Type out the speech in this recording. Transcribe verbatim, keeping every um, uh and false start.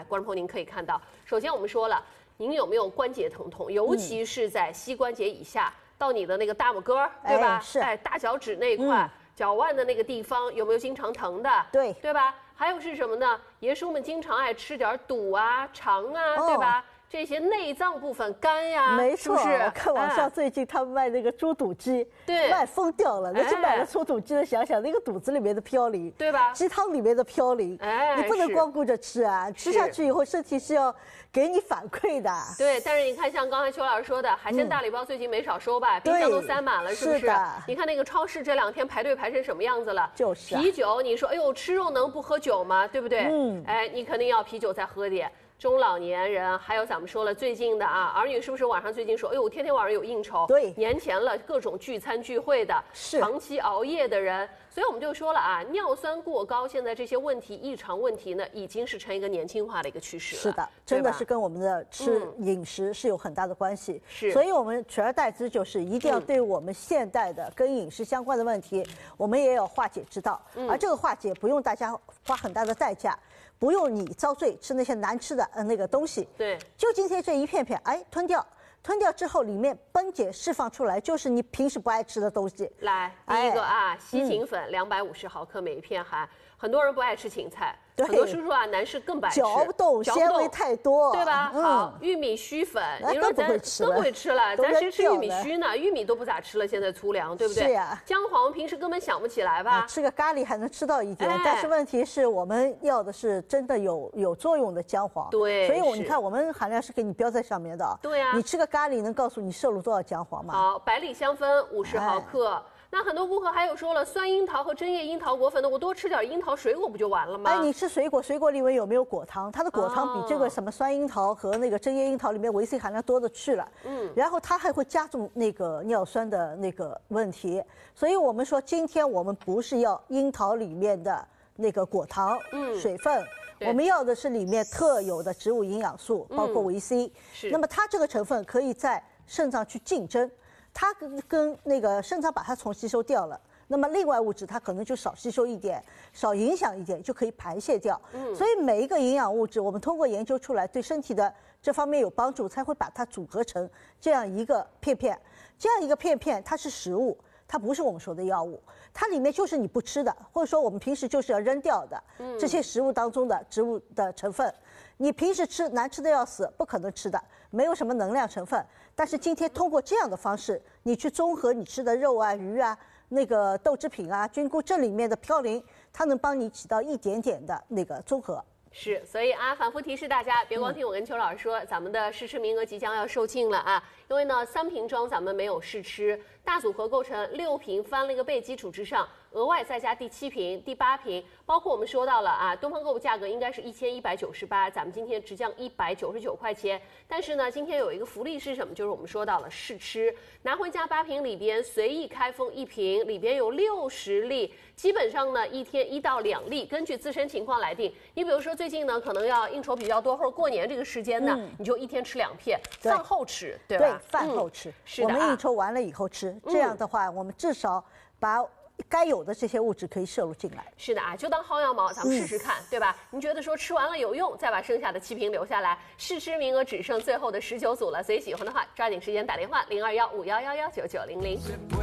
观众朋友您可以看到，首先我们说了，您有没有关节疼痛，尤其是在膝关节以下。嗯 到你的那个大拇哥，对吧？ 哎，是， 哎，大脚趾那一块，嗯、脚腕的那个地方有没有经常疼的？ 对， 对吧？还有是什么呢？爷叔们经常爱吃点肚啊、肠啊，哦、对吧？这些内脏部分，肝呀， 没错。 是不是我看网上最近他们卖那个猪肚鸡， 对， 卖疯掉了。那去买了猪肚鸡的，想想那个肚子里面的嘌呤， 对吧？ 鸡汤里面的嘌呤， 哎， 你不能光顾着吃啊，吃下去以后身体是要给你反馈的。 对，但是你看，像刚才邱老师说的，海鲜大礼包最近没少收吧？冰箱都塞满了，是不是？你看那个超市这两天排队排成什么样子了？ 就是。 啤酒，你说，哎呦，吃肉能不喝酒吗？对不对？ 嗯。 哎，你肯定要啤酒再喝点。 中老年人，还有咱们说了最近的啊，儿女是不是晚上最近说，哎呦，天天晚上有应酬？ 对， 年前了各种聚餐聚会的， 是长期熬夜的人，所以我们就说了啊，尿酸过高，现在这些问题、异常问题呢，已经是成一个年轻化的一个趋势了。 是的，真的是跟我们的吃饮食是有很大的关系。 是、嗯， 所以我们取而代之就是一定要对我们现代的跟饮食相关的问题，嗯、我们也有化解之道。嗯、而这个化解不用大家花很大的代价。 不用你遭罪吃那些难吃的呃那个东西， 对， 就今天这一片片，哎，吞掉，吞掉之后里面分解释放出来，就是你平时不爱吃的东西。 来，第一个啊，哎、西芹粉两百五十毫克每一片含，很多人不爱吃芹菜。 很多叔叔啊，男士更不爱吃， 嚼不动，纤维太多， 对吧？嗯、好，玉米须粉，你说咱更不会吃了，咱谁吃玉米须呢？玉米都不咋吃了，现在粗粮，对不对？ 是呀。 姜黄平时根本想不起来吧？ 啊、吃个咖喱还能吃到一点，哎、但是问题是我们要的是真的有有作用的姜黄。 对。 所以我你看，我们含量是给你标在上面的。 对呀、啊。 你吃个咖喱能告诉你摄入多少姜黄吗？ 好，百里香酚五十毫克。哎 那很多顾客还有说了，酸樱桃和针叶樱桃果粉的，我多吃点樱桃水果不就完了吗？ 哎，你吃水果，水果里面有没有果糖？它的果糖比这个什么酸樱桃和那个针叶樱桃里面维 C 含量多的去了。嗯，然后它还会加重那个尿酸的那个问题。所以我们说，今天我们不是要樱桃里面的那个果糖、嗯、水分，我们要的是里面特有的植物营养素，包括维 C。 是。 那么它这个成分可以在肾脏去竞争。 它跟跟那个肾脏把它从吸收掉了，那么另外物质它可能就少吸收一点，少影响一点就可以排泄掉。嗯，所以每一个营养物质，我们通过研究出来对身体的这方面有帮助，才会把它组合成这样一个片片。这样一个片片，它是食物，它不是我们说的药物，它里面就是你不吃的，或者说我们平时就是要扔掉的这些食物当中的植物的成分。 你平时吃难吃的要死，不可能吃的，没有什么能量成分。但是今天通过这样的方式，你去综合你吃的肉啊、鱼啊、那个豆制品啊、菌菇这里面的嘌呤，它能帮你起到一点点的那个综合。 是，所以啊，反复提示大家，别光听我跟邱老师说，嗯、咱们的试吃名额即将要售罄了啊！因为呢，三瓶装咱们没有试吃，大组合构成六瓶翻了一个倍基础之上，额外再加第七瓶、第八瓶，包括我们说到了啊，东方购物价格应该是一千一百九十八，咱们今天直降一百九十九块钱。但是呢，今天有一个福利是什么？就是我们说到了试吃，拿回家八瓶里边随意开封一瓶，里边有六十粒，基本上呢一天一到两粒，根据自身情况来定。你比如说最近呢，可能要应酬比较多，或者过年这个时间呢，嗯、你就一天吃两片，饭后吃，对吧？ 对，饭后吃。嗯、 是的、啊， 我们应酬完了以后吃，这样的话，我们至少把该有的这些物质可以摄入进来。 是的啊，就当薅羊毛，咱们试试看，嗯、对吧？您觉得说吃完了有用，再把剩下的七瓶留下来。试吃名额只剩最后的十九组了，所以喜欢的话抓紧时间打电话零二幺五幺幺幺九九零零。